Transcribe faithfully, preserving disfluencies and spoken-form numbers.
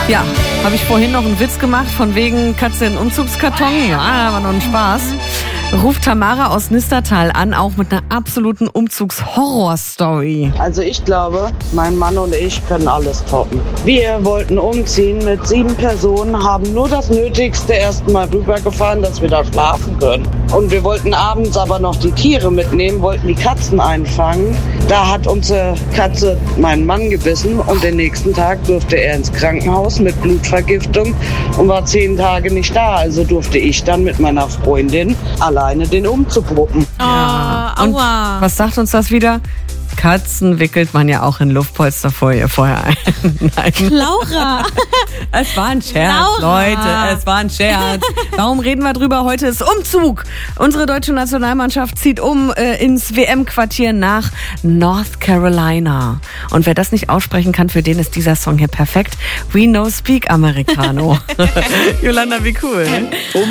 Ja, habe ich vorhin noch einen Witz gemacht, von wegen Katze in Umzugskarton. Ja, war noch ein Spaß. Ruft Tamara aus Nistertal an, auch mit einer absoluten Umzugshorror-Story. Also ich glaube, mein Mann und ich können alles toppen. Wir wollten umziehen mit sieben Personen, haben nur das Nötigste erstmal rübergefahren, dass wir da schlafen können. Und wir wollten abends aber noch die Tiere mitnehmen, wollten die Katzen einfangen. Da hat unsere Katze meinen Mann gebissen und den nächsten Tag durfte er ins Krankenhaus mit Blutvergiftung und war zehn Tage nicht da. Also durfte ich dann mit meiner Freundin alleine den Umzug wuppen. Ja. Oh, Und aua. was sagt uns das wieder? Katzen wickelt man ja auch in Luftpolsterfolie vorher ein. Nein. Laura. Es war ein Scherz, Laura. Leute, es war ein Scherz. Warum reden wir drüber? Heute ist Umzug. Unsere deutsche Nationalmannschaft zieht um äh, ins W M-Quartier nach North Carolina. Und wer das nicht aussprechen kann, für den ist dieser Song hier perfekt. We know speak Americano. Yolanda, wie cool.